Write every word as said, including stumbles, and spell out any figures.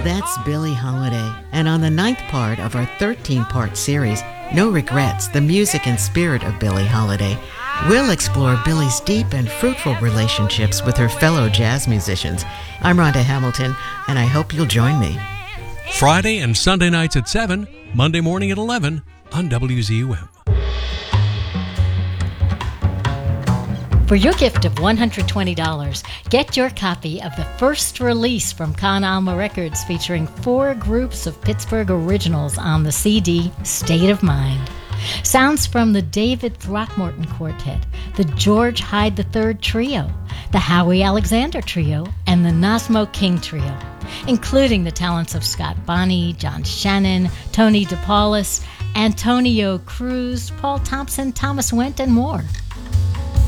That's Billie Holiday, and on the ninth part of our thirteen-part series, No Regrets, the music and spirit of Billie Holiday, we'll explore Billie's deep and fruitful relationships with her fellow jazz musicians. I'm Rhonda Hamilton, and I hope you'll join me. Friday and Sunday nights at seven, Monday morning at eleven on W Z U M. For your gift of one hundred twenty dollars, get your copy of the first release from Con Alma Records featuring four groups of Pittsburgh originals on the C D State of Mind. Sounds from the David Throckmorton Quartet, the George Hyde the third Trio, the Howie Alexander Trio, and the Nasmo King Trio, including the talents of Scott Bonney, John Shannon, Tony DePaulis, Antonio Cruz, Paul Thompson, Thomas Wendt, and more.